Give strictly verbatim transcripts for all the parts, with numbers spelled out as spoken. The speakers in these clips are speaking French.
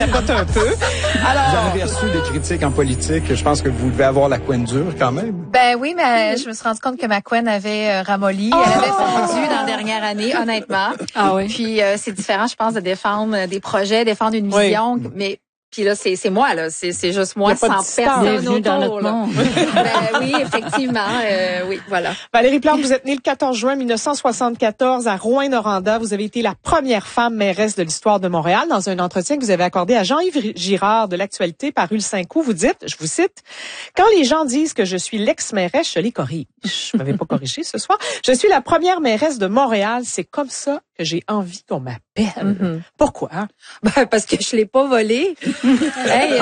capote un peu. Alors, vous en avez reçu des critiques en politique. Je pense que vous devez avoir la couenne dure quand même. Ben oui, mais je me suis rendu compte que ma couenne avait euh, ramolli. Oh! Elle avait fondu dans la dernière année, honnêtement. Ah oui. Puis euh, c'est différent, je pense, de défendre des projets, défendre une Oui. vision. Mais puis là, c'est c'est moi là, c'est c'est juste moi sans personne Bienvenue autour. dans notre là. monde. Ben oui, effectivement, euh, oui, voilà. Valérie Plante, vous êtes née le quatorze juin mille neuf cent soixante-quatorze à Rouyn-Noranda. Vous avez été la première femme mairesse de l'histoire de Montréal. Dans un entretien que vous avez accordé à Jean-Yves Girard de l'Actualité paru le cinq août, vous dites, je vous cite, « Quand les gens disent que je suis l'ex-mairesse, je les corrige. » Je m'avais pas corrigé ce soir. « Je suis la première mairesse de Montréal. C'est comme ça que j'ai envie qu'on m'appelle. Mm-hmm. » Pourquoi? Ben parce que je l'ai pas volé. Hey,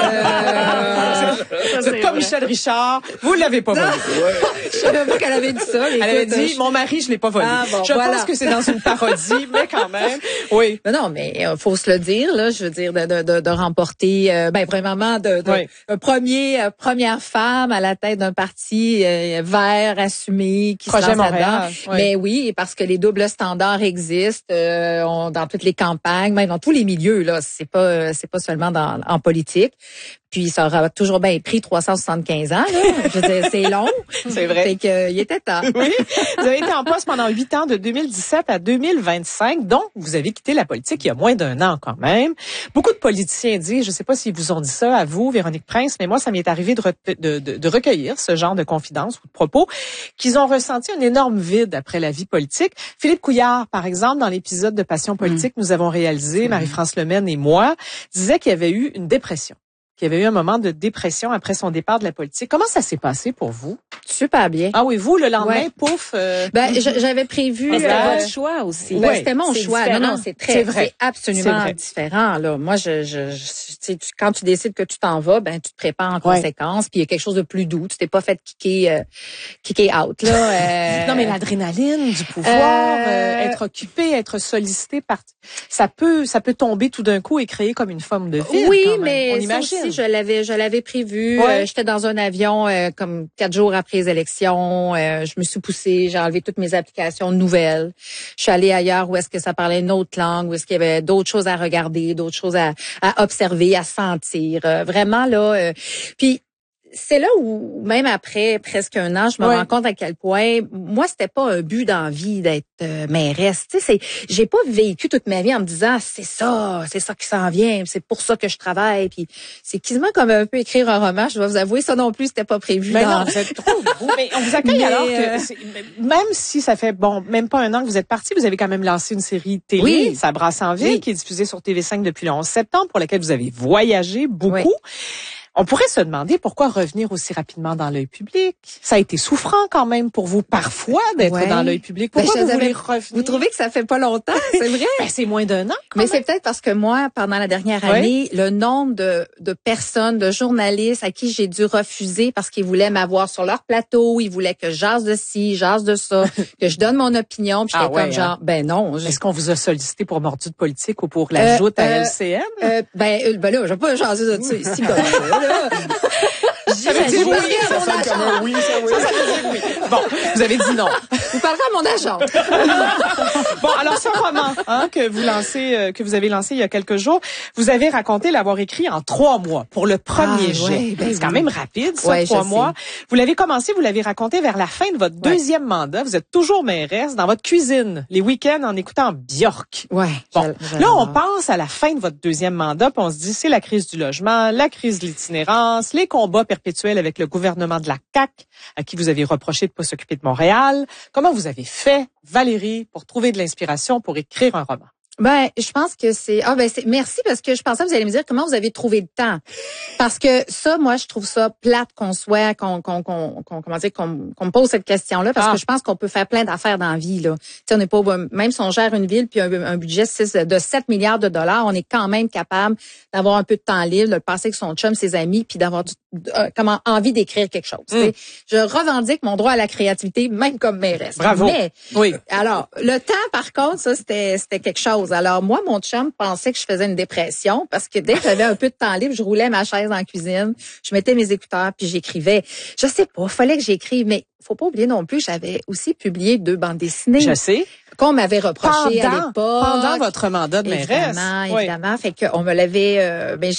euh... Vous êtes comme Michel Richard. Vous l'avez pas volé. Je savais pas qu'elle avait dit ça. Elle avait Écoute, dit, je- mon mari, je l'ai pas volé. Ah, bon, je voilà. pense que c'est dans une parodie, mais quand même. Oui. Ben non, mais euh, faut se le dire là, je veux dire de de de, de remporter euh, ben vraiment de, de Oui. un premier euh, première femme à la tête d'un parti euh, vert assumé qui Projet se lance Montréal, là-dedans. oui. Mais oui, parce que les doubles standards existent euh, on- dans toutes les campagnes, même dans tous les milieux là, c'est pas euh, c'est pas seulement dans en politique. Puis ça aura toujours bien pris trois cent soixante-quinze ans là, je veux dire c'est long. C'est vrai. Fait que euh, il était temps. Oui. Vous avez été en poste pendant huit ans, de deux mille dix-sept à deux mille vingt-cinq. Donc, vous avez quitté la politique il y a moins d'un an quand même. Beaucoup de politiciens disent, je ne sais pas s'ils vous ont dit ça à vous, Véronique Prince, mais moi, ça m'est arrivé de, re- de, de, de recueillir ce genre de confidences ou de propos, qu'ils ont ressenti un énorme vide après la vie politique. Philippe Couillard, par exemple, dans l'épisode de Passion politique que nous avons réalisé, Marie-France Lemaine et moi, disait qu'il y avait eu une dépression. Qu'il y avait eu un moment de dépression après son départ de la politique. Comment ça s'est passé pour vous? Super bien. Ah oui, vous, le lendemain, Ouais. pouf. Euh, Ben je- j'avais prévu C'était euh, votre choix aussi. Ben, Ouais, c'était mon c'est choix. différent. Non, non, c'est très, C'est vrai. c'est absolument C'est vrai. différent. Là, moi, je, je, je tu sais, tu- quand tu décides que tu t'en vas, ben tu te prépares en Ouais. conséquence. Puis il y a quelque chose de plus doux. Tu t'es pas fait kicker, euh, kicker out là. euh, Non, mais l'adrénaline du pouvoir, Euh, euh, être occupé, être sollicité par, ça peut, ça peut tomber tout d'un coup et créer comme une forme de vide. Oui, quand même. mais on ça imagine. aussi, je l'avais, je l'avais prévu. Ouais. Euh, j'étais dans un avion euh, comme quatre jours après les élections. Euh, je me suis poussée, j'ai enlevé toutes mes applications nouvelles. Je suis allée ailleurs où est-ce que ça parlait une autre langue, où est-ce qu'il y avait d'autres choses à regarder, d'autres choses à, à observer, à sentir. Euh, vraiment là. euh, puis c'est là où, même après presque un an, je me Ouais. rends compte à quel point, moi, c'était pas un but d'envie d'être euh, mairesse. Tu sais, c'est, j'ai pas vécu toute ma vie en me disant, c'est ça, c'est ça qui s'en vient, c'est pour ça que je travaille. Puis c'est quasiment comme un peu écrire un roman. Je dois vous avouer, ça non plus, c'était pas prévu. Mais dans- non, vous êtes trop beau. Mais on vous accueille Mais, alors que, euh, c'est- même si ça fait, bon, même pas un an que vous êtes parti, vous avez quand même lancé une série télé, Oui. Ça brasse en ville, Oui. qui est diffusée sur T V cinq depuis le onze septembre, pour laquelle vous avez voyagé beaucoup. Oui. On pourrait se demander pourquoi revenir aussi rapidement dans l'œil public. Ça a été souffrant quand même pour vous parfois d'être Ouais. dans l'œil public. Ben, Pourquoi je vous savais- voulez revenir? Vous trouvez que ça fait pas longtemps, c'est vrai? Ben, c'est moins d'un an. quand Mais même. c'est peut-être parce que moi, pendant la dernière Oui. année, le nombre de, de personnes, de journalistes à qui j'ai dû refuser parce qu'ils voulaient m'avoir sur leur plateau, ils voulaient que je jase de ci, jase de ça, que je donne mon opinion, puis j'étais Ah ouais, comme genre, hein? ben non. je- Est-ce qu'on vous a sollicité pour mordu de politique ou pour la Euh, joute à euh, L C N? Euh, ben, euh, ben là, je vais pas jaser de ça ici comme ça, là. Ça veut dire Vous oui, parlerez à Ça mon sonne comme agent. un oui, ça, oui. Ça, ça veut dire oui. Bon, vous avez dit non. Vous parlerez à mon agent. Bon, alors ce roman hein, que vous lancez, euh, que vous avez lancé il y a quelques jours, vous avez raconté l'avoir écrit en trois mois pour le premier Ah, jet. ouais, ben c'est quand oui. même rapide, ça, Ouais, trois je mois. Vous l'avez commencé, vous l'avez raconté vers la fin de votre Ouais. deuxième mandat. Vous êtes toujours mairesse dans votre cuisine, les week-ends en écoutant Björk. Ouais. Bon, j'al- là, on j'adore. pense à la fin de votre deuxième mandat, puis on se dit, c'est la crise du logement, la crise de l'itinérance, les combats perpétuels avec le gouvernement de la C A Q, à qui vous avez reproché de pas s'occuper de Montréal. Comment vous avez fait, Valérie, pour trouver de l'inspiration pour écrire un roman? Ben, je pense que c'est ah ben c'est merci parce que je pensais que vous allez me dire comment vous avez trouvé le temps. Parce que ça, moi, je trouve ça plate qu'on soit qu'on qu'on qu'on qu'on- comment dire qu'on qu'on me pose cette question-là parce Ah. que je pense qu'on peut faire plein d'affaires dans la vie là. Tu sais, on n'est pas même si on gère une ville puis un, un budget six de sept milliards de dollars, on est quand même capable d'avoir un peu de temps libre, de le passer avec son chum, ses amis, puis d'avoir du, euh, comment envie d'écrire quelque chose. tu sais. Je revendique mon droit à la créativité, même comme mairesse. Bravo. Mais Oui. alors, le temps, par contre, ça, c'était c'était quelque chose. chose. Alors, moi, mon chum pensait que je faisais une dépression parce que dès que j'avais un peu de temps libre, je roulais ma chaise en cuisine, je mettais mes écouteurs puis j'écrivais. Je sais pas, fallait que j'écrive, mais faut pas oublier non plus, j'avais aussi publié deux bandes dessinées. Je sais. Qu'on m'avait reproché pendant, à l'époque. Pendant votre mandat de mairesse. Évidemment, évidemment. Oui. Fait qu'on me l'avait, euh, ben,